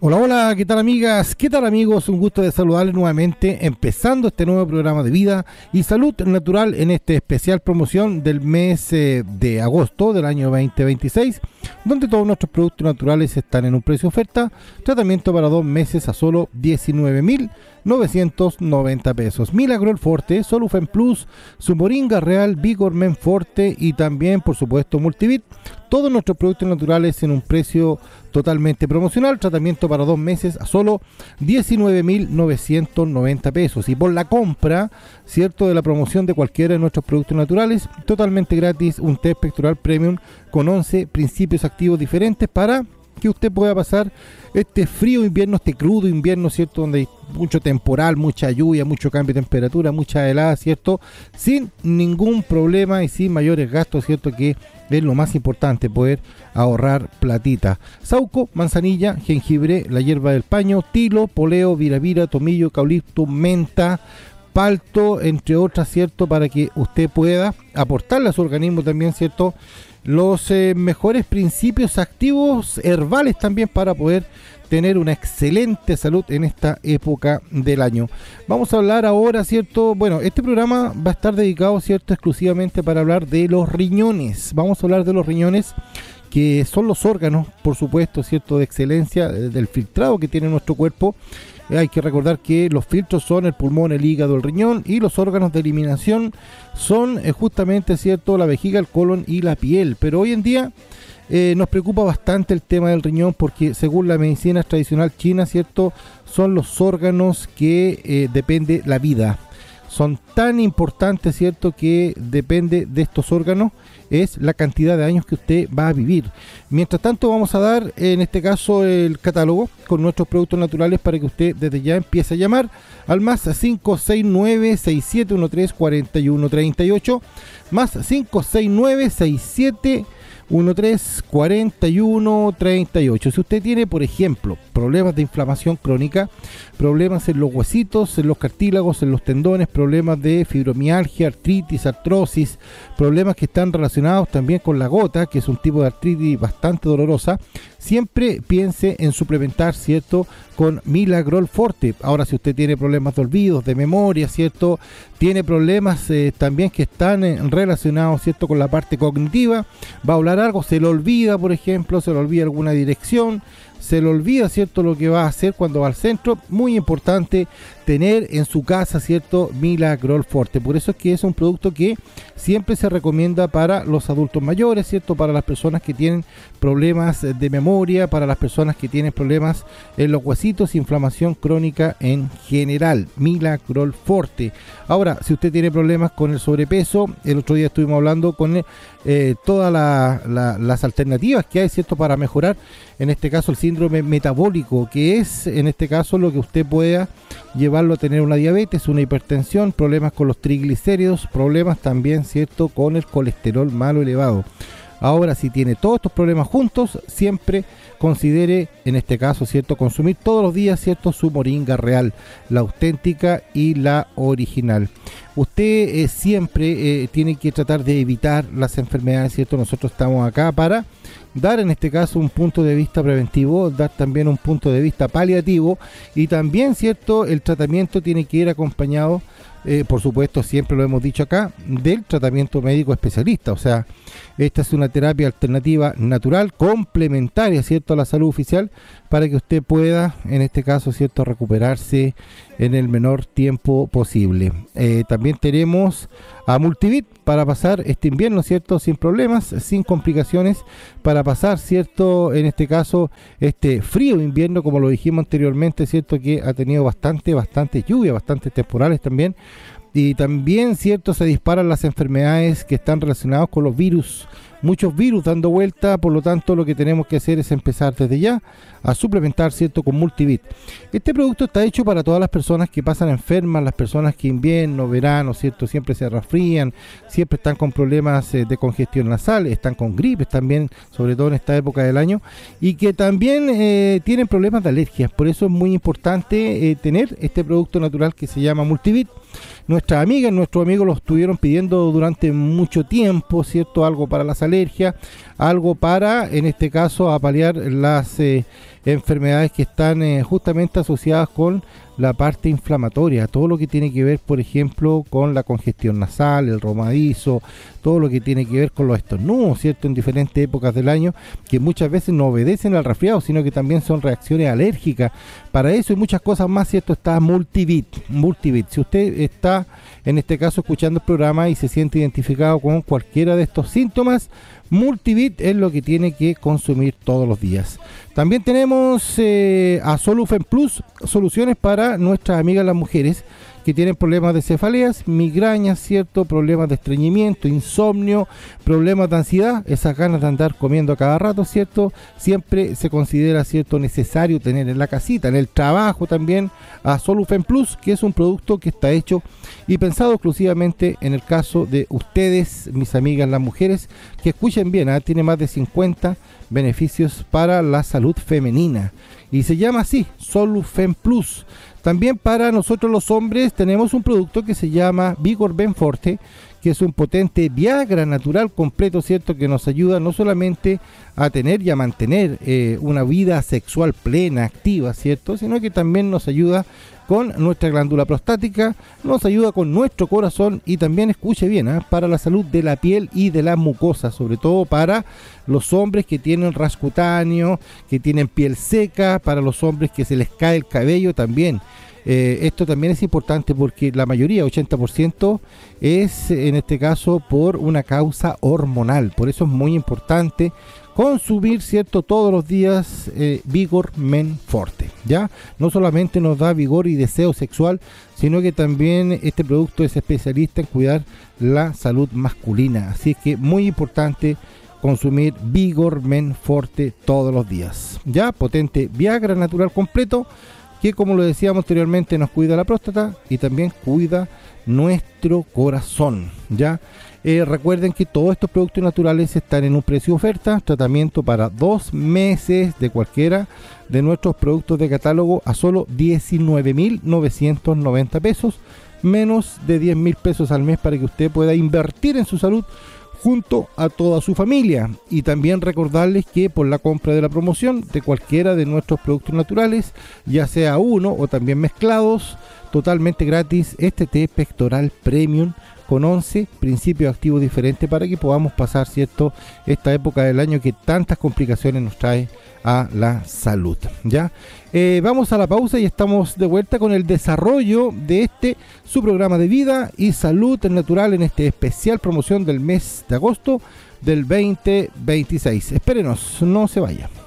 Hola, hola, ¿qué tal amigas? ¿Qué tal amigos? Un gusto de saludarles nuevamente, empezando este nuevo programa de vida y salud natural en este especial promoción del mes de agosto del año 2026, donde todos nuestros productos naturales están en un precio oferta, tratamiento para 2 meses a solo 19.990 pesos. Milagrol Forte, Solufen Plus, su Moringa Real, Vigor Men Forte y también, por supuesto, Multivit. Todos nuestros productos naturales en un precio totalmente promocional, tratamiento para 2 meses a solo 19.990 pesos. Y por la compra, cierto, de la promoción de cualquiera de nuestros productos naturales, totalmente gratis, un test pectoral premium con 11 principios activos diferentes para que usted pueda pasar este frío invierno, este crudo invierno, ¿cierto? Donde hay mucho temporal, mucha lluvia, mucho cambio de temperatura, mucha helada, ¿cierto? Sin ningún problema y sin mayores gastos, ¿cierto? Que es lo más importante, poder ahorrar platita. Sauco, manzanilla, jengibre, la hierba del paño, tilo, poleo, viravira, tomillo, eucalipto, menta, palto, entre otras, ¿cierto? Para que usted pueda aportarle a su organismo también, ¿cierto? Los mejores principios activos herbales también para poder tener una excelente salud en esta época del año. Vamos a hablar ahora, ¿cierto? Bueno, este programa va a estar dedicado, ¿cierto? Exclusivamente para hablar de los riñones. Vamos a hablar de los riñones, que son los órganos, por supuesto, ¿cierto? De excelencia, del filtrado que tiene nuestro cuerpo. Hay que recordar que los filtros son el pulmón, el hígado, el riñón, y los órganos de eliminación son justamente, cierto, la vejiga, el colon y la piel. Pero hoy en día nos preocupa bastante el tema del riñón, porque según la medicina tradicional china, cierto, son los órganos que depende la vida. Son tan importantes, cierto, que depende de estos órganos es la cantidad de años que usted va a vivir. Mientras tanto, vamos a dar en este caso el catálogo con nuestros productos naturales para que usted desde ya empiece a llamar al más 569-6713-4138, más 569-6713-4138. Si usted tiene, por ejemplo, problemas de inflamación crónica, problemas en los huesitos, en los cartílagos, en los tendones, problemas de fibromialgia, artritis, artrosis, problemas que están relacionados también con la gota, que es un tipo de artritis bastante dolorosa, siempre piense en suplementar, ¿cierto?, con Milagrol Forte. Ahora, si usted tiene problemas de olvidos, de memoria, ¿cierto?, tiene problemas también que están relacionados, ¿cierto?, con la parte cognitiva, va a hablar algo, se le olvida, por ejemplo, se le olvida alguna dirección, se le olvida, ¿cierto?, lo que va a hacer cuando va al centro. Muy importante tener en su casa, ¿cierto?, Milagrol Forte. Por eso es que es un producto que siempre se recomienda para los adultos mayores, ¿cierto?, para las personas que tienen problemas de memoria, para las personas que tienen problemas en los huesitos, inflamación crónica en general. Milagrol Forte. Ahora, si usted tiene problemas con el sobrepeso, el otro día estuvimos hablando con todas las alternativas que hay, ¿cierto?, para mejorar, en este caso, el síndrome metabólico, que es, en este caso, lo que usted pueda llevarlo a tener una diabetes, una hipertensión, problemas con los triglicéridos, problemas también, ¿cierto?, con el colesterol malo elevado. Ahora, si tiene todos estos problemas juntos, siempre considere, en este caso, ¿cierto?, consumir todos los días, ¿cierto?, su Moringa Real, la auténtica y la original. Usted siempre tiene que tratar de evitar las enfermedades, ¿cierto? Nosotros estamos acá para dar, en este caso, un punto de vista preventivo, dar también un punto de vista paliativo, y también, ¿cierto?, el tratamiento tiene que ir acompañado, por supuesto, siempre lo hemos dicho acá, del tratamiento médico especialista. O sea, esta es una terapia alternativa natural, complementaria, ¿cierto?, a la salud oficial, para que usted pueda, en este caso, ¿cierto?, recuperarse en el menor tiempo posible. También tenemos a Multivit para pasar este invierno, ¿cierto?, sin problemas, sin complicaciones, para pasar, ¿cierto?, en este caso, este frío invierno, como lo dijimos anteriormente, ¿cierto?, que ha tenido bastante lluvia, bastantes temporales también, y también, ¿cierto?, se disparan las enfermedades que están relacionadas con los virus, muchos virus dando vuelta. Por lo tanto, lo que tenemos que hacer es empezar desde ya a suplementar, ¿cierto?, con Multivit. Este producto está hecho para todas las personas que pasan enfermas, las personas que invierno, verano, ¿cierto?, siempre se resfrían, siempre están con problemas de congestión nasal, están con gripes también, sobre todo en esta época del año, y que también tienen problemas de alergias. Por eso es muy importante tener este producto natural que se llama Multivit. Nuestras amigas, nuestros amigos lo estuvieron pidiendo durante mucho tiempo, ¿cierto?, algo para las alergias. alergia, algo para, en este caso, a paliar las enfermedades que están justamente asociadas con la parte inflamatoria, todo lo que tiene que ver, por ejemplo, con la congestión nasal, el romadizo, todo lo que tiene que ver con los estornudos, ¿cierto?, en diferentes épocas del año, que muchas veces no obedecen al resfriado, sino que también son reacciones alérgicas. Para eso y muchas cosas más, ¿cierto?, está Multivit. Si usted está, en este caso, escuchando el programa y se siente identificado con cualquiera de estos síntomas, Multivit es lo que tiene que consumir todos los días. También tenemos a Solufen Plus, soluciones para nuestras amigas las mujeres que tienen problemas de cefaleas, migrañas, ¿cierto?, problemas de estreñimiento, insomnio, problemas de ansiedad, esas ganas de andar comiendo a cada rato, ¿cierto? Siempre se considera, ¿cierto?, necesario tener en la casita, en el trabajo también, a Solufen Plus, que es un producto que está hecho y pensado exclusivamente en el caso de ustedes, mis amigas las mujeres, que escuchen bien, tiene más de 50 beneficios para la salud femenina y se llama así, Solufen Plus. También para nosotros los hombres tenemos un producto que se llama Vigor Ben Forte, que es un potente Viagra natural completo, ¿cierto?, que nos ayuda no solamente a tener y a mantener una vida sexual plena, activa, ¿cierto?, sino que también nos ayuda con nuestra glándula prostática, nos ayuda con nuestro corazón y también, escuche bien, para la salud de la piel y de la mucosa, sobre todo para los hombres que tienen ras cutáneo, que tienen piel seca, para los hombres que se les cae el cabello también. Esto también es importante porque la mayoría, 80%, es en este caso por una causa hormonal. Por eso es muy importante consumir, ¿cierto?, todos los días Vigor Men Forte, ¿ya? No solamente nos da vigor y deseo sexual, sino que también este producto es especialista en cuidar la salud masculina. Así es que muy importante consumir Vigor Men Forte todos los días, ¿ya? Potente Viagra natural completo, que, como lo decíamos anteriormente, nos cuida la próstata y también cuida nuestro corazón, ¿ya? Recuerden que todos estos productos naturales están en un precio oferta, tratamiento para 2 meses de cualquiera de nuestros productos de catálogo a solo 19.990 pesos, menos de 10.000 pesos al mes para que usted pueda invertir en su salud junto a toda su familia. Y también recordarles que por la compra de la promoción de cualquiera de nuestros productos naturales, ya sea uno o también mezclados, totalmente gratis este té pectoral premium con 11 principios activos diferentes para que podamos pasar, ¿cierto?, esta época del año que tantas complicaciones nos trae a la salud, ¿ya? Vamos a la pausa y estamos de vuelta con el desarrollo de su programa de vida y salud natural en este especial promoción del mes de agosto del 2026. Espérenos, no se vaya.